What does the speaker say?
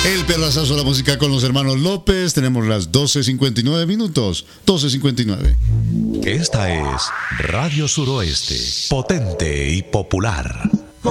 El perrazazo de la música con los hermanos López. Tenemos las 12:59 minutos. 12:59. Esta es Radio Suroeste, potente y popular.